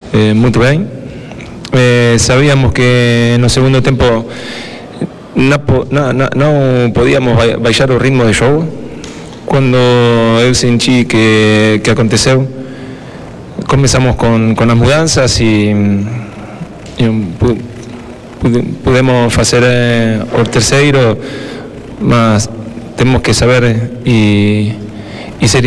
muito bem. Sabíamos que no segundo tempo não podíamos baixar o ritmo de jogo. Quando eu senti que aconteceu, começamos com as mudanças e pudemos fazer o terceiro, mas temos que saber e ser